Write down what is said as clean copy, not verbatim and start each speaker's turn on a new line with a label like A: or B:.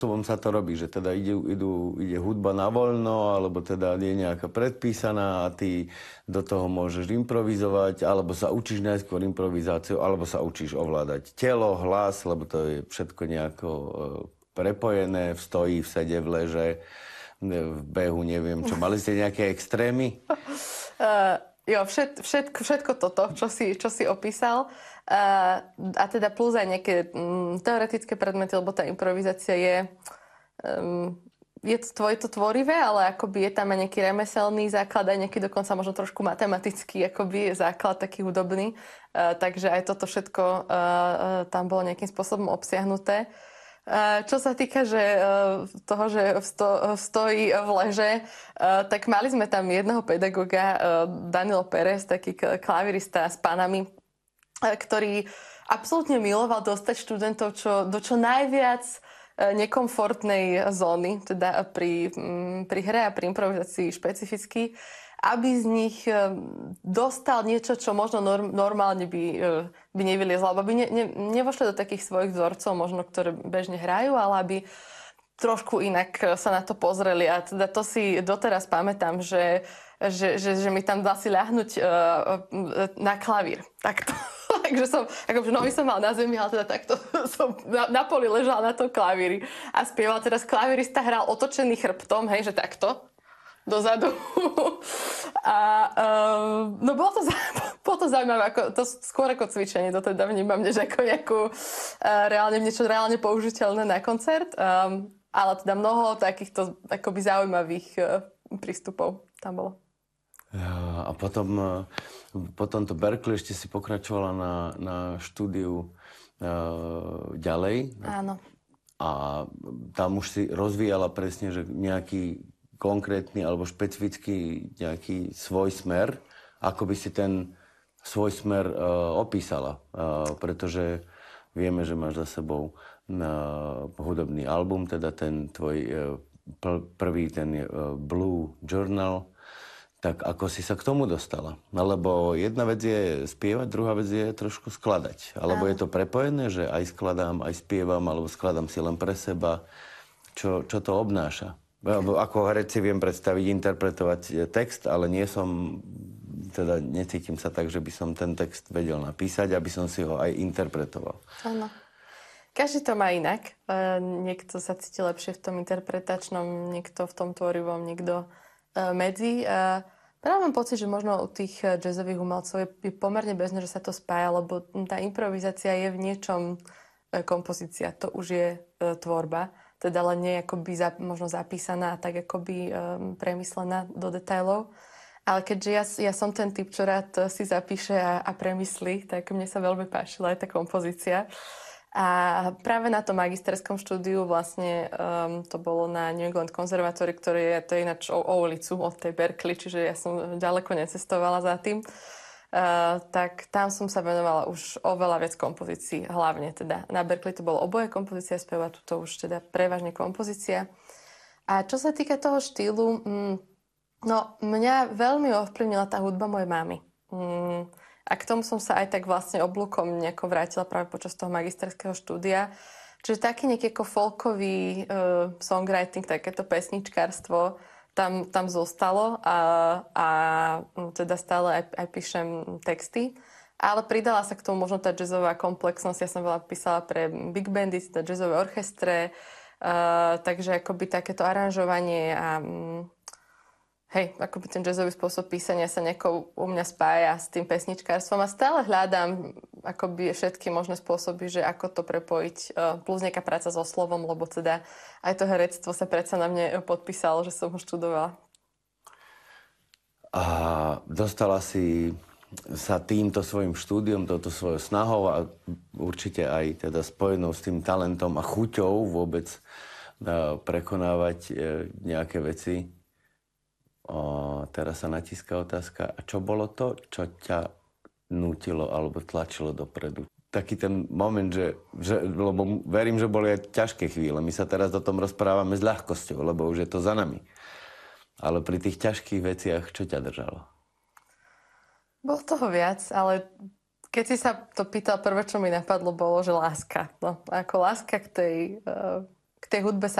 A: spôsobom sa to robí, že teda ide hudba na voľno, alebo teda je nejaká predpísaná a ty do toho môžeš improvizovať, alebo sa učíš najskôr improvizáciu, alebo sa učíš ovládať telo, hlas, lebo to je všetko nejako prepojené, v stoji, v sede, v leže, v behu, neviem čo. Mali ste nejaké extrémy?
B: Jo, všetko toto, čo si opísal. A teda plus aj nejaké teoretické predmety, lebo tá improvizácia je to tvorivé, ale akoby je tam aj nejaký remeselný základ, aj nejaký dokonca možno trošku matematický akoby základ, taký hudobný. Takže aj toto všetko tam bolo nejakým spôsobom obsiahnuté. Čo sa týka toho, že stojí v leže, tak mali sme tam jedného pedagóga, Danilo Pérez, taký klavirista s panami, ktorý absolútne miloval dostať študentov do čo najviac nekomfortnej zóny, teda pri hre a pri improvizácii špecificky, aby z nich dostal niečo, čo možno normálne by nevyliezlo, alebo by nevošli do takých svojich vzorcov, možno ktoré bežne hrajú, ale aby trošku inak sa na to pozreli. A teda to si doteraz pamätám, že mi tam dal si ľahnuť na klavír. Takto. Takže nohy som mal na zemi, ale teda takto som na poli ležal na tom klavíri a spieval. Teraz klavírista hral otočený chrbtom, hej, že takto dozadu. No bolo to zaujímavé, to skôr ako cvičenie, to teda vnímam, než ako niečo reálne použiteľné na koncert, ale teda mnoho takýchto akoby zaujímavých prístupov tam bolo.
A: A potom to Berkeley ešte si pokračovala na štúdiu ďalej.
B: Áno.
A: A tam už si rozvíjala presne, že nejaký konkrétny alebo špecifický nejaký svoj smer, ako by si ten svoj smer opísala. Pretože vieme, že máš za sebou hudobný album, teda ten tvoj prvý, ten Blue Journal. Tak ako si sa k tomu dostala? Lebo jedna vec je spievať, druhá vec je trošku skladať. Alebo je to prepojené, že aj skladám, aj spievam, alebo skladám si len pre seba. Čo to obnáša? Ako herec si viem predstaviť, interpretovať text, ale necítim sa tak, že by som ten text vedel napísať, aby som si ho aj interpretoval.
B: Áno. Každý to má inak. Niekto sa cíti lepšie v tom interpretačnom, niekto v tom tvorivom, niekto medzi. Práve mám pocit, že možno u tých jazzových umelcov je pomerne bežné, že sa to spája, lebo tá improvizácia je v niečom kompozícia. To už je tvorba. Teda len nie akoby možno zapísaná a tak akoby premyslená do detailov. Ale keďže ja som ten typ, čo rád si zapíše a premyslí, tak mne sa veľmi páčila aj tá kompozícia. A práve na tom magisterskom štúdiu vlastne to bolo na New England Conservatory, ktoré to je ináč o ulicu od tej Berkeley, čiže ja som ďaleko necestovala za tým. Tak tam som sa venovala už oveľa viac kompozícií, hlavne teda na Berkeley to bolo oboje kompozícia speva, tu to už teda prevažne kompozícia. A čo sa týka toho štýlu, no mňa veľmi ovplyvnila tá hudba mojej mamy. A k tomu som sa aj tak vlastne oblúkom nejako vrátila práve počas toho magisterského štúdia. Čiže taký nejaký ako folkový songwriting, takéto pesničkárstvo tam zostalo a teda stále aj píšem texty. Ale pridala sa k tomu možno tá jazzová komplexnosť. Ja som veľa písala pre big bandy, teda jazzové orchestre, takže akoby takéto aranžovanie a akoby ten jazzový spôsob písania sa nejako u mňa spája s tým pesničkárstvom a stále hľadám akoby všetky možné spôsoby, že ako to prepojiť, plus nejaká práca so slovom, lebo teda aj to herectvo sa predsa na mne podpísalo, že som ho študovala.
A: A dostala si sa týmto svojim štúdiom, touto svojou snahou a určite aj teda spojenou s tým talentom a chuťou vôbec prekonávať nejaké veci. Teraz sa natíska otázka, a čo bolo to, čo ťa nútilo alebo tlačilo dopredu? Taký ten moment, lebo verím, že boli aj ťažké chvíle. My sa teraz o tom rozprávame s ľahkosťou, lebo už je to za nami. Ale pri tých ťažkých veciach, čo ťa držalo?
B: Bolo toho viac, ale keď si sa to pýtal, prvé, čo mi napadlo, bolo, že láska. No, ako láska k k tej hudbe sa